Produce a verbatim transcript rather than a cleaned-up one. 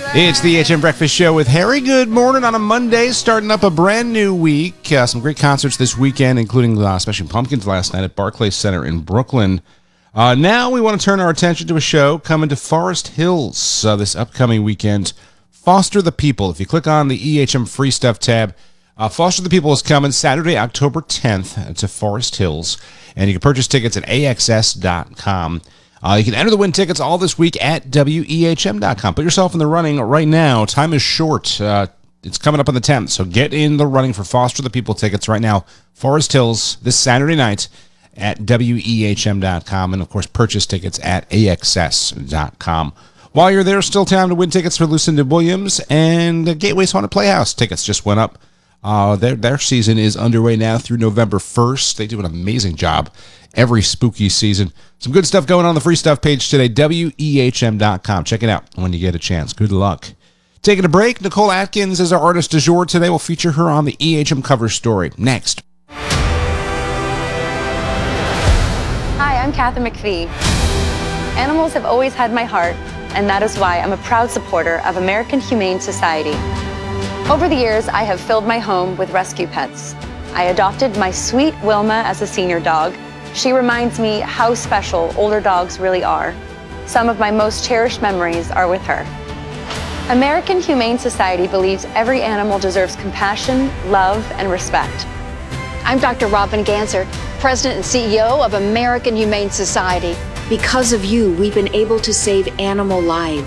It's the H M Breakfast Show with Harry. Good morning on a Monday, starting up a brand new week. Uh, some great concerts this weekend, including uh, Smashing Pumpkins last night at Barclays Center in Brooklyn. Uh, now we want to turn our attention to a show coming to Forest Hills uh, this upcoming weekend. Foster the People. If you click on the E H M Free Stuff tab, uh, Foster the People is coming Saturday, October tenth to Forest Hills, and you can purchase tickets at A X S dot com. Uh, you can enter the win tickets all this week at W E H M dot com. Put yourself in the running right now. Time is short. Uh, it's coming up on the tenth, so get in the running for Foster the People tickets right now. Forest Hills this Saturday night at W E H M dot com, and, of course, purchase tickets at A X S dot com. While you're there, still time to win tickets for Lucinda Williams and uh, Gateway's Haunted Playhouse. Tickets just went up. Uh, their, their season is underway now through November first. They do an amazing job every spooky season. Some good stuff going on the free stuff page today, W E H M dot com. Check it out when you get a chance. Good luck. Taking a break, Nicole Atkins is our artist du jour today. We'll feature her on the E H M cover story next. Hi, I'm Kathy McPhee. Animals have always had my heart, and that is why I'm a proud supporter of American Humane Society. Over the years, I have filled my home with rescue pets. I adopted my sweet Wilma as a senior dog. She reminds me how special older dogs really are. Some of my most cherished memories are with her. American Humane Society believes every animal deserves compassion, love, and respect. I'm Doctor Robin Ganser, President and C E O of American Humane Society. Because of you, we've been able to save animal lives.